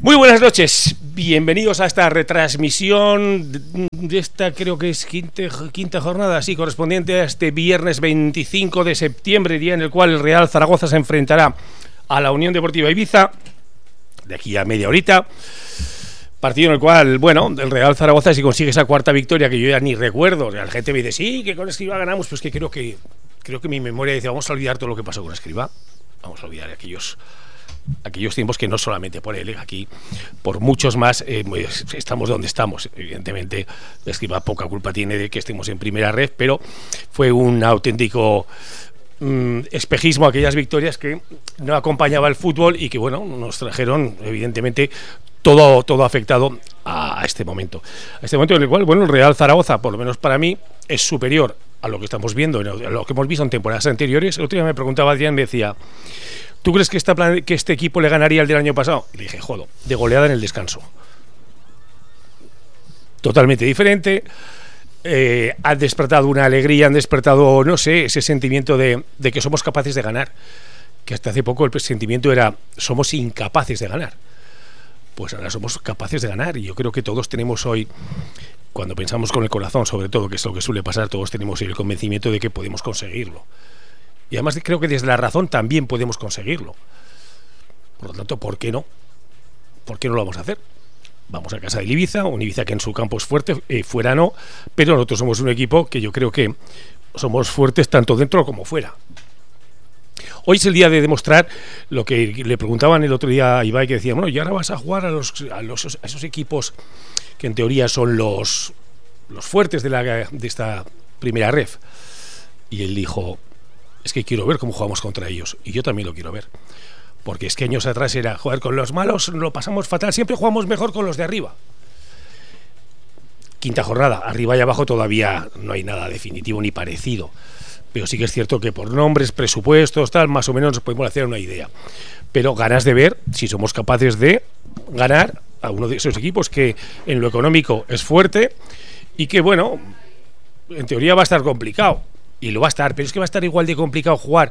Muy buenas noches, bienvenidos a esta retransmisión de esta, creo que es quinta jornada, sí, correspondiente a este viernes 25 de septiembre, día en el cual el Real Zaragoza se enfrentará a la Unión Deportiva Ibiza, de aquí a media horita. Partido en el cual, bueno, el Real Zaragoza, si consigue esa cuarta victoria, que yo ya ni recuerdo, la gente me dice, sí, que con Escribá ganamos, pues que creo que mi memoria dice, vamos a olvidar todo lo que pasó con Escribá, vamos a olvidar aquellos tiempos, que no solamente por él, aquí por muchos más estamos donde estamos. Evidentemente Escribá poca culpa tiene de que estemos en primera red, pero fue un auténtico espejismo aquellas victorias que no acompañaba el fútbol y que, bueno, nos trajeron evidentemente todo afectado a este momento en el cual, bueno, el Real Zaragoza, por lo menos para mí, es superior a lo que estamos viendo, a lo que hemos visto en temporadas anteriores. El otro día me preguntaba Adrián, me decía, ¿tú crees que este equipo le ganaría al del año pasado? Y le dije, jodo, de goleada en el descanso. Totalmente diferente. Han despertado una alegría, han despertado, no sé, ese sentimiento de que somos capaces de ganar. Que hasta hace poco el sentimiento era, somos incapaces de ganar. Pues ahora somos capaces de ganar. Y yo creo que todos tenemos hoy, cuando pensamos con el corazón, sobre todo, que es lo que suele pasar, todos tenemos el convencimiento de que podemos conseguirlo. Y además creo que desde la razón también podemos conseguirlo. Por lo tanto, ¿por qué no? ¿Por qué no lo vamos a hacer? Vamos a casa de Ibiza, un Ibiza que en su campo es fuerte, fuera no, pero nosotros somos un equipo que yo creo que somos fuertes tanto dentro como fuera. Hoy es el día de demostrar lo que le preguntaban el otro día a Ibai, que decía, bueno, y ahora vas a jugar a esos equipos que en teoría son los fuertes de esta primera ref. Y él dijo, es que quiero ver cómo jugamos contra ellos, y yo también lo quiero ver, porque es que años atrás era, joder, con los malos lo pasamos fatal, siempre jugamos mejor con los de arriba. Quinta jornada, arriba y abajo todavía no hay nada definitivo ni parecido, pero sí que es cierto que por nombres, presupuestos, tal, más o menos nos podemos hacer una idea, pero ganas de ver si somos capaces de ganar a uno de esos equipos que en lo económico es fuerte y que, bueno, en teoría va a estar complicado. Y lo va a estar, pero es que va a estar igual de complicado jugar,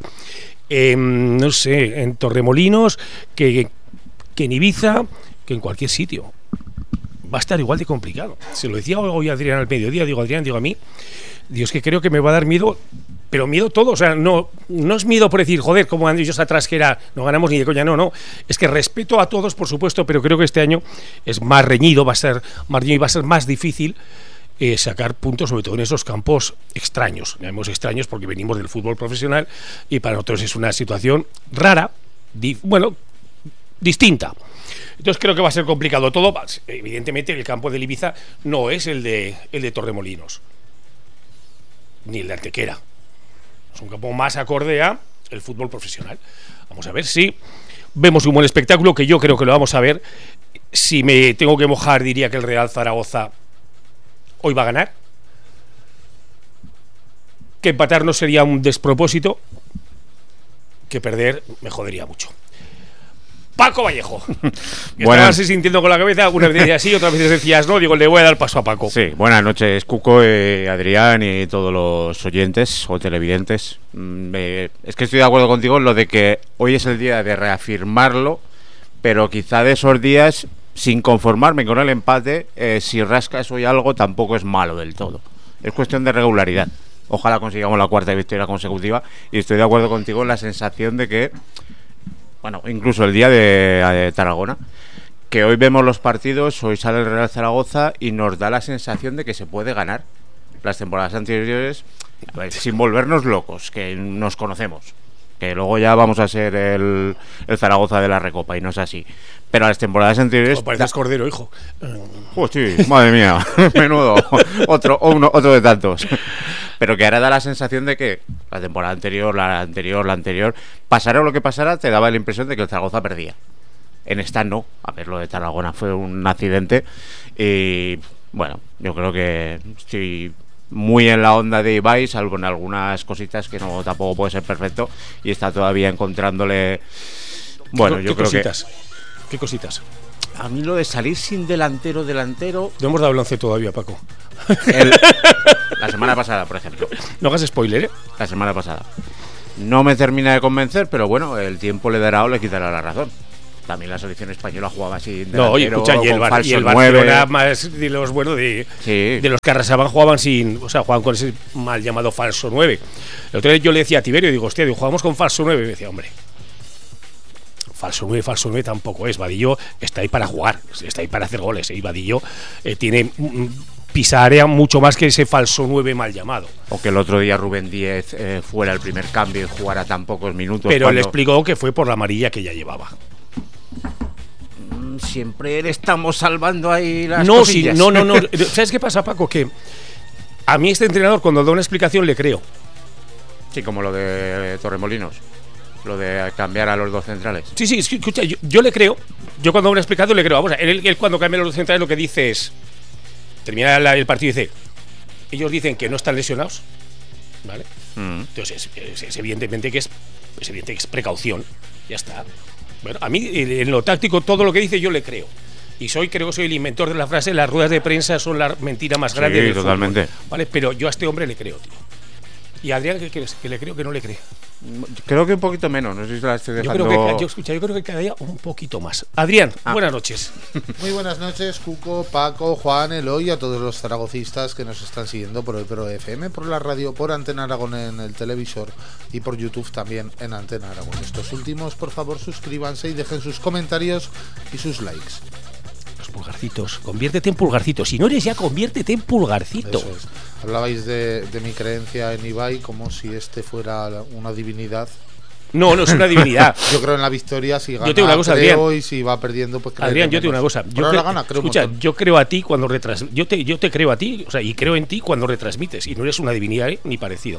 no sé, en Torremolinos, que en Ibiza, que en cualquier sitio. Va a estar igual de complicado. Se lo decía hoy a Adrián al mediodía, digo a mí, Dios, que creo que me va a dar miedo, pero miedo todo, o sea, no es miedo por decir, joder, como años atrás que era, no ganamos ni de coña, no, es que respeto a todos, por supuesto, pero creo que este año es más reñido, va a ser más difícil sacar puntos, sobre todo en esos campos extraños. Llamemos extraños porque venimos del fútbol profesional y para nosotros es una situación rara, distinta. Entonces creo que va a ser complicado todo. Evidentemente el campo del Ibiza no es el de Torremolinos ni el de Antequera. Es un campo más acorde a el fútbol profesional. Vamos a ver si vemos un buen espectáculo, que yo creo que lo vamos a ver. Si me tengo que mojar, diría que el Real Zaragoza hoy va a ganar, que empatar no sería un despropósito, que perder me jodería mucho. Paco Vallejo, estaba así sintiendo con la cabeza, una vez decías sí, otra vez decías no, digo, le voy a dar paso a Paco. Sí, buenas noches, Cuco, Adrián y todos los oyentes o televidentes. Es que estoy de acuerdo contigo en lo de que hoy es el día de reafirmarlo, pero quizá de esos días, sin conformarme con el empate, si rascas hoy algo tampoco es malo del todo. Es cuestión de regularidad. Ojalá consigamos la cuarta victoria consecutiva, y estoy de acuerdo contigo en la sensación de que, bueno, incluso el día de Tarragona, que hoy vemos los partidos, hoy sale el Real Zaragoza y nos da la sensación de que se puede ganar. Las temporadas anteriores, sin volvernos locos, que nos conocemos, que luego ya vamos a ser el Zaragoza de la Recopa, y no es así. Pero a las temporadas anteriores... pareces Cordero, hijo. Sí, madre mía, menudo, otro de tantos. Pero que ahora da la sensación de que la temporada anterior, la anterior, pasara lo que pasara, te daba la impresión de que el Zaragoza perdía. En esta no. A ver, lo de Tarragona fue un accidente. Y bueno, yo creo que estoy muy en la onda de Ibai, salvo en algunas cositas que no tampoco puede ser perfecto, y está todavía encontrándole. Bueno, yo creo cositas? ¿Qué cositas? A mí lo de salir sin delantero. No hemos dado el 11 todavía, Paco. La semana pasada, por ejemplo. No hagas spoiler, ¿eh? La semana pasada. No me termina de convencer, pero bueno, el tiempo le dará o le quitará la razón. También la selección española jugaba sin No, oye, delantero, escucha, y el, con falso y el 9. Barcelona, más de los buenos de los que arrasaban, jugaban sin. O sea, jugaban con ese mal llamado falso 9. El otro día yo le decía a Tiberio, digo, hostia, jugamos con falso 9. Y me decía, hombre, falso 9 tampoco es. Vadillo está ahí para jugar, está ahí para hacer goles. Y Vadillo tiene. Pisa área mucho más que ese falso 9 mal llamado. O que el otro día Rubén Díez fuera el primer cambio y jugara tan pocos minutos. Pero le explicó que fue por la amarilla que ya llevaba. Siempre le estamos salvando ahí las no, cosillas. Sí, no. ¿Sabes qué pasa, Paco? Que a mí este entrenador, cuando da una explicación, le creo. Sí, como lo de Torremolinos. Lo de cambiar a los dos centrales. Sí, escucha, yo le creo. Yo cuando da una explicación le creo. Vamos, él cuando cambia a los dos centrales lo que dice es... Termina el partido y dice, ellos dicen que no están lesionados, ¿vale? Entonces es evidentemente que es precaución, ya está. Bueno, a mí en lo táctico todo lo que dice yo le creo. Y creo que soy el inventor de la frase, las ruedas de prensa son la mentira más grande del totalmente. fútbol, ¿vale? Pero yo a este hombre le creo, tío. Y a Adrián, que le creo que no le cree. Creo que un poquito menos, no sé si la estoy dejando... Yo creo que cada día un poquito más. Adrián, buenas noches. Muy buenas noches, Cuco, Paco, Juan, Eloy, a todos los zaragocistas que nos están siguiendo por el Pro FM, por la radio, por Antena Aragón en el televisor y por YouTube también en Antena Aragón. Estos últimos, por favor, suscríbanse y dejen sus comentarios y sus likes. Los pulgarcitos, conviértete en pulgarcito. Si no eres ya, conviértete en pulgarcito. Eso es. Hablabais de mi creencia en Ibai como si este fuera una divinidad. No es una divinidad. Yo creo en la victoria, si gana, yo tengo una cosa, creo, Adrián. Y si va perdiendo, pues creo. Adrián, yo tengo una cosa. Yo creo a ti cuando yo te creo a ti, o sea, y creo en ti cuando retransmites. Y no eres una divinidad, ni parecido.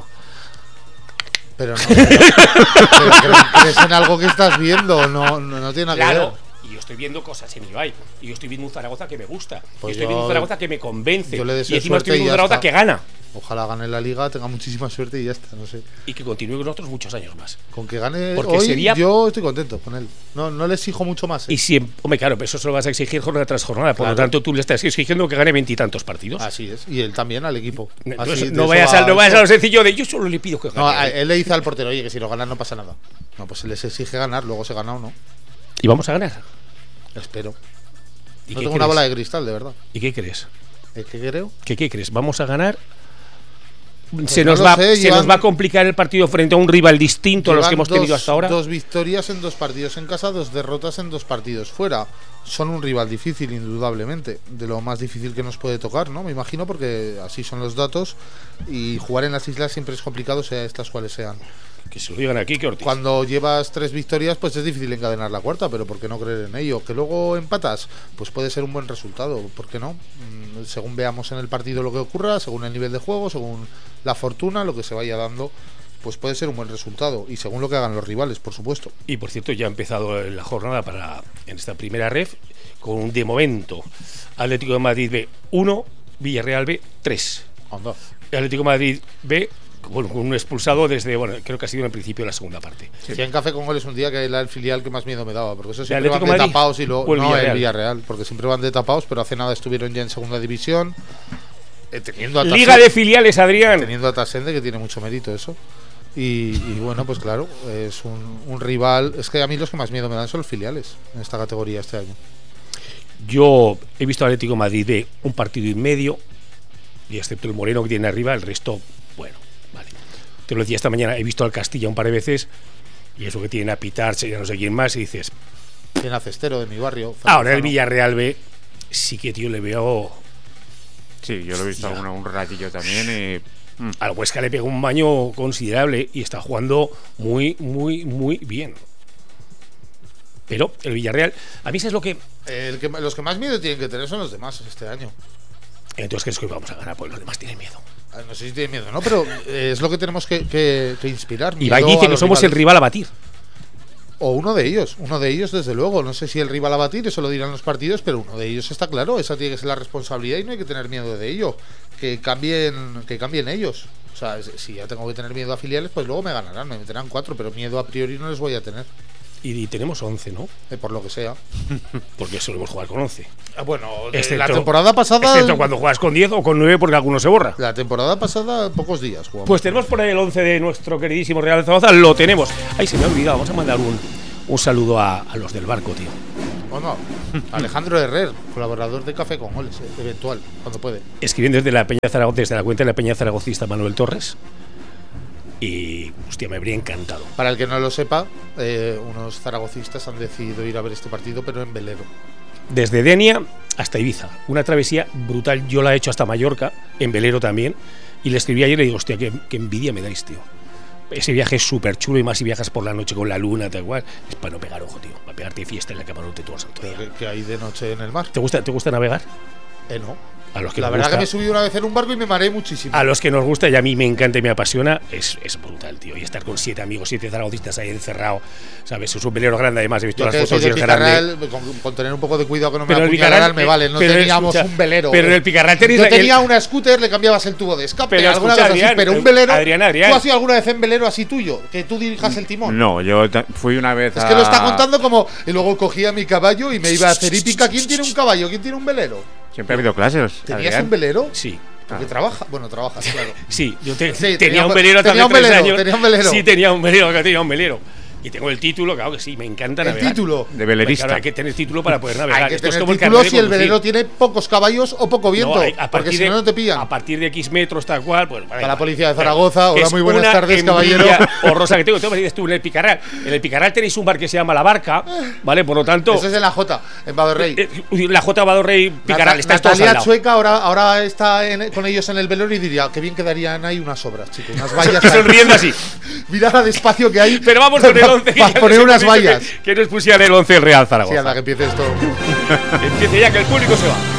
Pero pero crees en algo que estás viendo, no tiene nada que ver. Y yo estoy viendo cosas en Ibai. Y yo estoy viendo un Zaragoza que me gusta. Pues y estoy viendo un Zaragoza que me convence. Yo le deseo y encima suerte estoy viendo un Zaragoza que gana. Ojalá gane la Liga, tenga muchísima suerte y ya está, no sé. Y que continúe con nosotros muchos años más. Con que gane porque hoy, yo estoy contento con él. No le exijo mucho más. Y si, hombre, claro, pero eso se lo vas a exigir jornada tras jornada. Por lo tanto, tú le estás exigiendo que gane 20 y tantos partidos. Así es. Y él también al equipo. Entonces, no vayas a lo sencillo de yo solo le pido que gane. No, él le dice al portero, oye, que si no ganas no pasa nada. No, pues él les exige ganar, luego se gana o no. ¿Y vamos a ganar? Espero. ¿Y no tengo una bola de cristal, de verdad. ¿Y qué crees? ¿Qué creo? ¿Qué crees? ¿Vamos a ganar? Pues se nos va a complicar el partido frente a un rival distinto a los que hemos tenido hasta ahora. 2 victorias en 2 partidos en casa, 2 derrotas en 2 partidos fuera. Son un rival difícil, indudablemente. De lo más difícil que nos puede tocar, ¿no? Me imagino, porque así son los datos. Y jugar en las islas siempre es complicado, sea estas cuales sean. Que se lo digan aquí, que Ortiz. Cuando llevas 3 victorias, pues es difícil encadenar la cuarta, pero ¿por qué no creer en ello? Que luego empatas, pues puede ser un buen resultado, ¿por qué no? Según veamos en el partido lo que ocurra, según el nivel de juego, según la fortuna, lo que se vaya dando, pues puede ser un buen resultado, y según lo que hagan los rivales, por supuesto. Y por cierto, ya ha empezado la jornada en esta primera ref, con de momento Atlético de Madrid B 1, Villarreal B 3. Anda. Atlético de Madrid B, bueno, con un expulsado desde, creo que ha sido en el principio de la segunda parte. Sí. En Café con Goles un día que era el filial que más miedo me daba, porque eso siempre van de tapados y luego el Villarreal, porque siempre van de tapados, pero hace nada estuvieron ya en segunda división, teniendo a Liga de filiales, Adrián. Teniendo a Tasende, que tiene mucho mérito eso. Y bueno, pues claro, es un rival. Es que a mí los que más miedo me dan son los filiales en esta categoría este año. Yo he visto a Atlético de Madrid de un partido y medio, y excepto el Moreno que tiene arriba, el resto, bueno, vale. Te lo decía esta mañana, he visto al Castilla un par de veces, y eso que tienen a Pitarche, ya no sé quién más, y dices... Tiene a Cestero de mi barrio. Ahora el Villarreal B, sí que, tío, le veo... Sí, yo lo he visto un ratillo también y... Al Huesca le pega un baño considerable y está jugando muy, muy, muy bien. Pero el Villarreal, a mí eso es lo que... los que más miedo tienen que tener son los demás este año. Entonces, ¿crees que vamos a ganar? Pues los demás tienen miedo. No sé si tienen miedo, ¿no? Pero es lo que tenemos que inspirar. Ibai dice que somos el rival a batir. O uno de ellos desde luego. No sé si el rival a batir, eso lo dirán los partidos, pero uno de ellos está claro. Esa tiene que ser la responsabilidad y no hay que tener miedo de ello. Que cambien ellos. O sea, si ya tengo que tener miedo a filiales, pues luego me ganarán, me meterán 4, pero miedo a priori no les voy a tener. Y tenemos 11, ¿no? Por lo que sea. Porque solemos jugar con 11. Bueno, la temporada pasada... Excepto cuando juegas con 10 o con 9 porque alguno se borra. La temporada pasada, pocos días jugamos. Pues tenemos por ahí el 11 de nuestro queridísimo Real Zaragoza. Lo tenemos. Ahí se me ha olvidado. Vamos a mandar Un saludo a los del barco, tío. Bueno, Alejandro Herrer, colaborador de Café con Goles, eventual, cuando puede. Escribiendo desde la Peña Zaragoza, desde la cuenta de la Peña Zaragocista Manuel Torres. Y, hostia, me habría encantado. Para el que no lo sepa, unos zaragocistas han decidido ir a ver este partido, pero en velero. Desde Denia hasta Ibiza, una travesía brutal. Yo la he hecho hasta Mallorca, en velero también. Y le escribí ayer y le digo, hostia, qué envidia me dais, tío. Ese viaje es súper chulo, y más si viajas por la noche con la luna, tal cual. Es para no pegar ojo, tío. Para pegarte fiesta en la camarote todo el santo día. ¿Qué hay de noche en el mar? ¿Te gusta navegar? No. A los que la nos verdad gusta, que me he subido una vez en un barco y me mareé muchísimo. A los que nos gusta, y a mí me encanta y me apasiona, es brutal, tío. Y estar con 7 amigos, 7 zaragocistas ahí encerrado, ¿sabes? Es un velero grande, además. He visto yo las que fotos soy y de el grande. Picarral, con tener un poco de cuidado que no me Pero el apuñalaran, Picarral, me vale. No pero teníamos escucha, un velero. Pero en el Picarral tenéis yo tenía una scooter, le cambiabas el tubo de escape, pero alguna escucha, cosa así, Adrián, pero un velero. Adrián. ¿Tú has ido alguna vez en velero así tuyo? Que tú dirijas el timón. No, yo fui una vez Es que lo está contando como. Y luego cogía mi caballo y me iba a hacer hípica. ¿Quién tiene un caballo? ¿Quién tiene un velero? Siempre ha habido clases. ¿Tenías Adrián. un velero? Sí. Porque trabajas, claro. Sí, yo Sí, tenía un velero hasta hace 3 años. Tenía un velero. Sí, tenía un velero. Y tengo el título, claro que sí, me encanta El navegar. título. De velerista. Claro, hay que tener título para poder navegar. Hay que Esto es tener como el título carnet de si el conducir. velero tiene pocos caballos o poco viento. No, porque si no, no te pillan. A partir de X metros, tal cual. Pues, Para la policía de Zaragoza, hola, es muy buenas una tardes, caballero. envidia horrorosa que tengo. Tú me dices tú en el Picarral. En el Picarral tenéis un bar que se llama La Barca, ¿vale? Por lo tanto. Eso es en la J, en Badorrey. La J Badorrey Picarral, está todos al Natalia lado. Chueca ahora está con ellos en el velero y diría, qué bien quedarían ahí unas obras, chicos, unas vallas. Sonriendo así. Mirad la despacio que hay. Pero vamos con el 11. Para poner unas vallas. Que nos pusieran el 11 el Real Zaragoza. Sí, anda, que empiece esto. Empiece ya, que el público se va.